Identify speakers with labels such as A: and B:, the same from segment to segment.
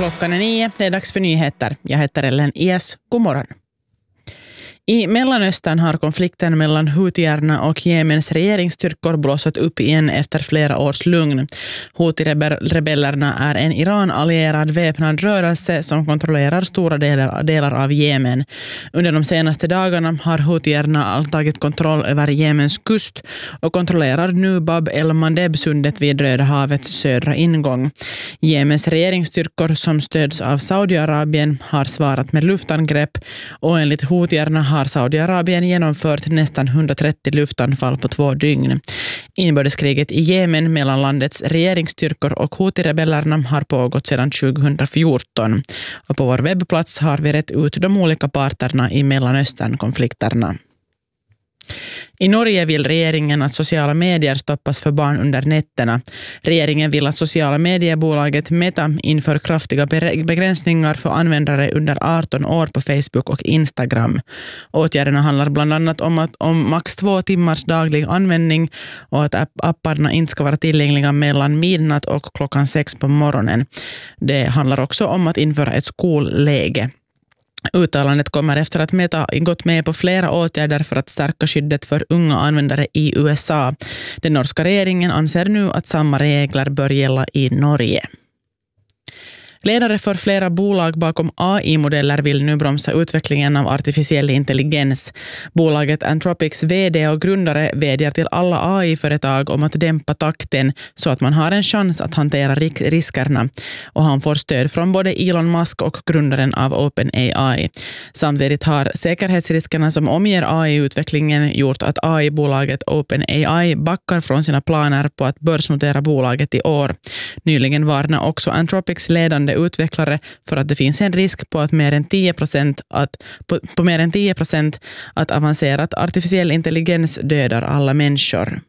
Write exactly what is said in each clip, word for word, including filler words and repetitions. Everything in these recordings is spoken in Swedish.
A: Klockan är nio, det är dags för nyheter. Jag heter Ellen Ies. God morgon. I Mellanöstern har konflikten mellan Houthierna och Jemens regeringsstyrkor blossat upp igen efter flera års lugn. Houthi-rebellerna är en Iran-allierad väpnad rörelse som kontrollerar stora delar, delar av Jemen. Under de senaste dagarna har Houthierna tagit kontroll över Jemens kust och kontrollerar nu Bab el-Mandeb-sundet vid Röda havets södra ingång. Jemens regeringsstyrkor som stöds av Saudiarabien har svarat med luftangrepp och enligt Houthierna har Saudiarabien genomfört nästan hundratrettio luftanfall på två dygn. Inbördeskriget i Jemen mellan landets regeringsstyrkor och Houthi-rebellerna har pågått sedan tjugohundrafjorton. Och på vår webbplats har vi rätt ut de olika parterna i Mellanöstern-konflikterna. I Norge vill regeringen att sociala medier stoppas för barn under nätterna. Regeringen vill att sociala mediebolaget Meta inför kraftiga begränsningar för användare under arton år på Facebook och Instagram. Åtgärderna handlar bland annat om, att, om max två timmars daglig användning och att apparna inte ska vara tillgängliga mellan midnatt och klockan sex på morgonen. Det handlar också om att införa ett skolläge. Uttalandet kommer efter att Meta gått med på flera åtgärder för att stärka skyddet för unga användare i U S A. Den norska regeringen anser nu att samma regler bör gälla i Norge. Ledare för flera bolag bakom A I-modeller vill nu bromsa utvecklingen av artificiell intelligens. Bolaget Anthropics vd och grundare vädjar till alla A I-företag om att dämpa takten så att man har en chans att hantera riskerna. Och han får stöd från både Elon Musk och grundaren av OpenAI. Samtidigt har säkerhetsriskerna som omger A I-utvecklingen gjort att A I-bolaget OpenAI backar från sina planer på att börsnotera bolaget i år. Nyligen varnar också Anthropics ledande utvecklare för att det finns en risk på att mer än tio procent att på, på mer än tio procent att avancerat artificiell intelligens dödar alla människor.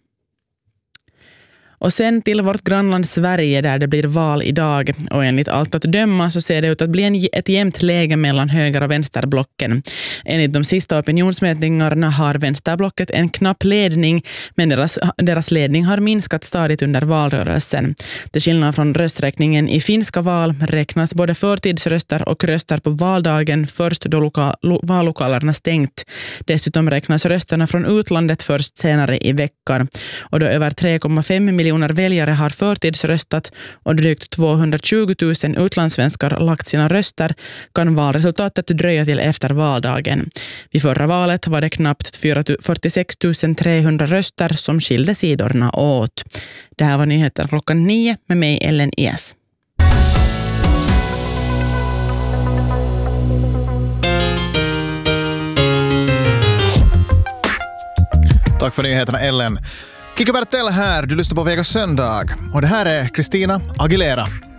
A: Och sen till vårt grannland Sverige där det blir val idag. Och enligt allt att döma så ser det ut att bli en, ett jämnt läge mellan höger- och vänsterblocken. Enligt de sista opinionsmätningarna har vänsterblocket en knapp ledning, men deras, deras ledning har minskat stadigt under valrörelsen. Till skillnad från rösträkningen i finska val räknas både förtidsröster och röster på valdagen först då loka, lo, vallokalerna stängt. Dessutom räknas rösterna från utlandet först senare i veckan. Och då över tre komma fem miljoner väljare har förtidsröstat och drygt tvåhundratjugo tusen utlandssvenskar lagt sina röster kan valresultatet dröja till efter valdagen. Vid förra valet var det knappt fyrtiosex tusen trehundra röster som skilde sidorna åt. Det här var nyheter klockan nio med mig Ellen Ies.
B: Tack för nyheterna Ellen. Kikki Bertell här, du lyssnar på Vegas söndag och det här är Christina Aguilera.